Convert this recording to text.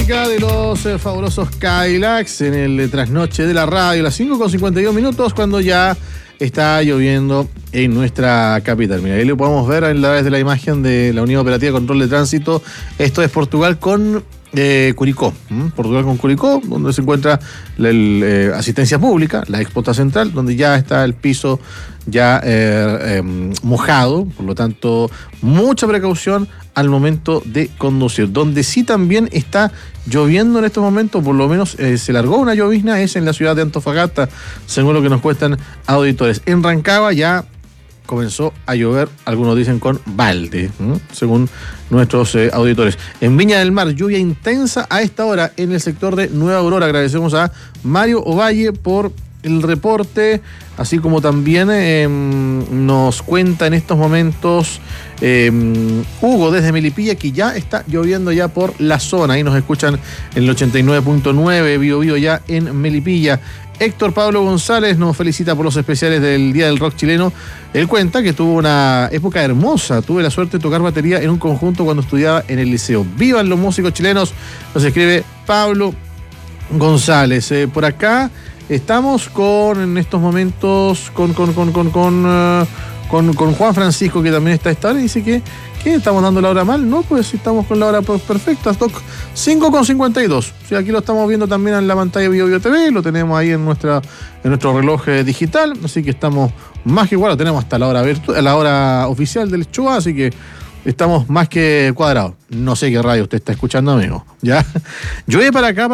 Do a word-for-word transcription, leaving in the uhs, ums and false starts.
música de los eh, fabulosos Cadillacs en el eh, trasnoche de la radio, las cinco con cincuenta y dos minutos, cuando ya está lloviendo en nuestra capital. Mira, ahí lo podemos ver a través de la imagen de la Unidad Operativa de Control de Tránsito. Esto es Portugal con eh, Curicó. ¿Mm? Portugal con Curicó, donde se encuentra la el, eh, asistencia pública, la Expota Central, donde ya está el piso ya eh, eh, mojado, por lo tanto, mucha precaución al momento de conducir. Donde sí también está lloviendo en estos momentos, por lo menos eh, se largó una llovizna, es en la ciudad de Antofagasta, según lo que nos cuentan auditores. En Rancagua ya comenzó a llover, algunos dicen con balde, ¿no? Según nuestros eh, auditores. En Viña del Mar, lluvia intensa a esta hora en el sector de Nueva Aurora. Agradecemos a Mario Ovalle por el reporte, así como también eh, nos cuenta en estos momentos eh, Hugo desde Melipilla, que ya está lloviendo ya por la zona. Ahí nos escuchan en el ochenta y nueve punto nueve, Bio Bio ya en Melipilla. Héctor Pablo González nos felicita por los especiales del Día del Rock Chileno. Él cuenta que tuvo una época hermosa. Tuve la suerte de tocar batería en un conjunto cuando estudiaba en el liceo. ¡Vivan los músicos chilenos! Nos escribe Pablo González. Eh, por acá estamos con, en estos momentos, con, con, con, con, con, uh, con, con Juan Francisco, que también está a esta hora, y dice que, que estamos dando la hora mal. No, pues estamos con la hora perfecta. cinco con cincuenta y dos. Sí, aquí lo estamos viendo también en la pantalla de Bio Bio T V, lo tenemos ahí en nuestra en nuestro reloj digital, así que estamos más que igual, lo tenemos hasta la hora virtu- la hora oficial del show, así que estamos más que cuadrados. No sé qué radio usted está escuchando, amigo. ¿Ya? Llueve para acá.